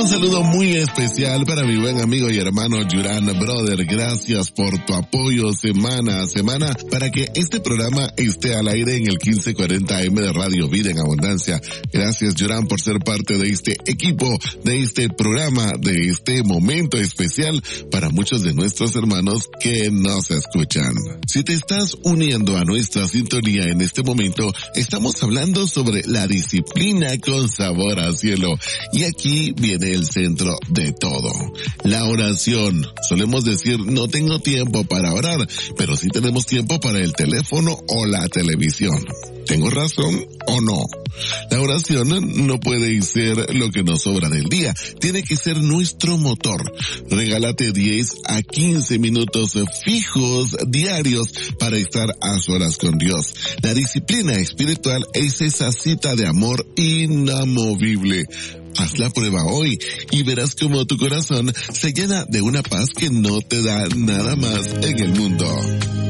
Un saludo muy especial para mi buen amigo y hermano Yuran. Brother, gracias por tu apoyo semana a semana para que este programa esté al aire en el 1540 AM de Radio Vida en Abundancia. Gracias, Yuran, por ser parte de este equipo, de este programa, de este momento especial para muchos de nuestros hermanos que nos escuchan. Si te estás uniendo a nuestra sintonía en este momento, estamos hablando sobre la disciplina con sabor a cielo. Y aquí viene el centro de todo. La oración. Solemos decir, no tengo tiempo para orar, pero sí tenemos tiempo para el teléfono o la televisión. ¿Tengo razón o no? La oración no puede ser lo que nos sobra del día. Tiene que ser nuestro motor. Regálate 10 a 15 minutos fijos diarios para estar a solas con Dios. La disciplina espiritual es esa cita de amor inamovible. Haz la prueba hoy y verás cómo tu corazón se llena de una paz que no te da nada más en el mundo.